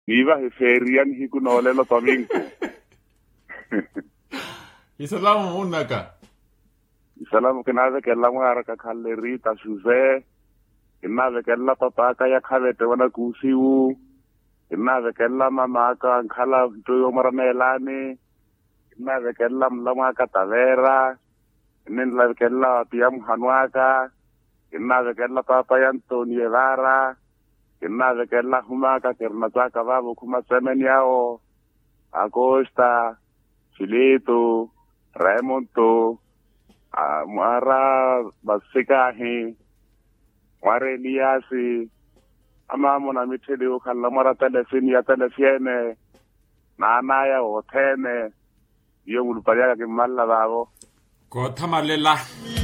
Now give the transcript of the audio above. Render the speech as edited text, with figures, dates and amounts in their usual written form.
Iba heferian hikunolelo tominku. Isalamu unaka. Isalamu kinave kella mwara kakallerita suze. Kinave kella papaka ya kavete wana kusiu. Kinave kella mamaka nkala tuyo maramelani. Kinave kella mlamaka tavera. Kinave kella piyam hanwaka. Kinave kella papa ya Antonio Vara. Kinave kella humaka kernataka vavo kuma semen yao. Acosta, Filito, Raimundo, Mara Basikahi, Mara Eliasi, Amamo na mitedi ukala mara telefini ya telefiene, Nanaya o tene, yo mulparia que mala babo. Kota malela.